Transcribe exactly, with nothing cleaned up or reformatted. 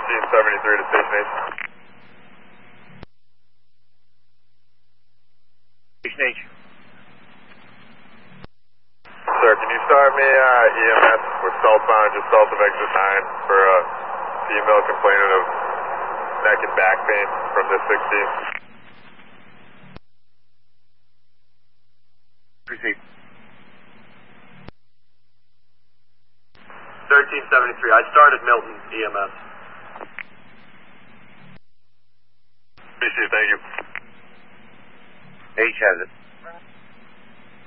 thirteen seventy-three to Station H. Station H. Sir, can you start me uh, E M S with southbound just south of exit nine for a female complaining of neck and back pain from this sixteen? Proceed. thirteen seventy-three. I started Milton E M S. B C, thank you. H has it.